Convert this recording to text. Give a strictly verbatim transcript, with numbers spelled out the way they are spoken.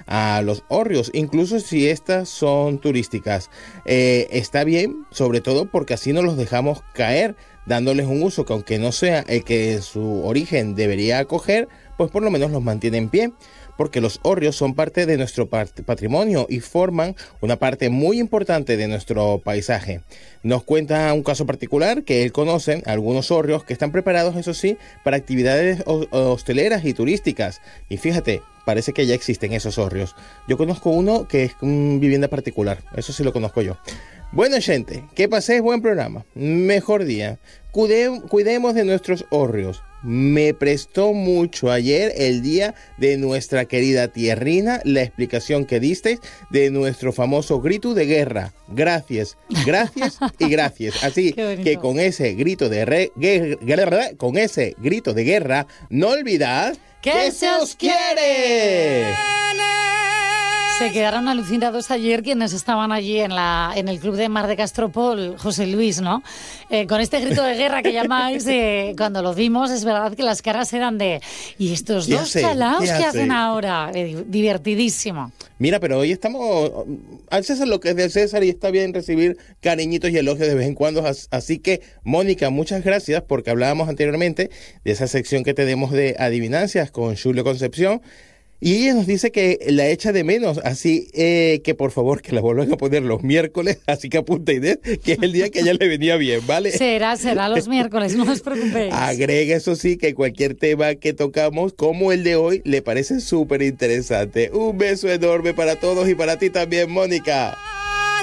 a los hórreos, incluso si estas son turísticas. Eh, está bien, sobre todo porque así no los dejamos caer, dándoles un uso que aunque no sea el que en su origen debería acoger, pues por lo menos los mantiene en pie, porque los hórreos son parte de nuestro patrimonio y forman una parte muy importante de nuestro paisaje. Nos cuenta un caso particular que él conoce, algunos hórreos que están preparados, eso sí, para actividades hosteleras y turísticas. Y fíjate, parece que ya existen esos hórreos. Yo conozco uno que es una vivienda particular, eso sí lo conozco yo. Bueno, gente, que paséis buen programa, mejor día. Cuide, cuidemos de nuestros hórreos. Me prestó mucho ayer, el día de nuestra querida tierrina, la explicación que disteis de nuestro famoso grito de guerra. Gracias, gracias y gracias. Así que con ese grito de re, guerra, con ese grito de guerra, no olvidad que, que se os quiere. Se quedaron alucinados ayer quienes estaban allí en la en el club de Mar de Castropol, José Luis, ¿no? Eh, con este grito de guerra que llamáis, eh, cuando lo vimos, es verdad que las caras eran de... ¿Y estos dos hace? chalaos ¿Qué qué hace? hacen ahora? Eh, divertidísimo. Mira, pero hoy estamos al César lo que es del César y está bien recibir cariñitos y elogios de vez en cuando. Así que, Mónica, muchas gracias porque hablábamos anteriormente de esa sección que tenemos de adivinanzas con Julio Concepción. Y ella nos dice que la echa de menos, así eh, que por favor que la vuelvan a poner los miércoles, así que apunta Inés, que es el día que a ella le venía bien, ¿vale? Será, será los miércoles, no os preocupéis. Agrega eso sí, que cualquier tema que tocamos, como el de hoy, le parece súper interesante. Un beso enorme para todos y para ti también, Mónica.